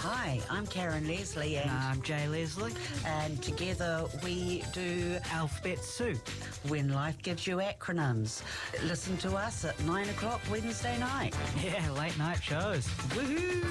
Hi, I'm Karen Leslie And I'm Jay Leslie. and together we do Alphabet Soup. When Life Gives You Acronyms. Listen to us at 9 o'clock Wednesday night. Yeah, late night shows. Woohoo!